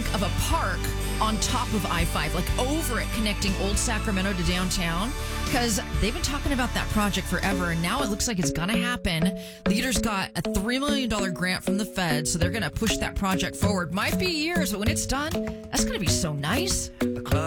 of a park on top of I-5, like over it, connecting old Sacramento to downtown, because they've been talking about that project forever, and now it looks like it's going to happen. Leaders got a $3 million grant from the Fed, so they're going to push that project forward. Might be years, but when it's done, that's going to be so nice.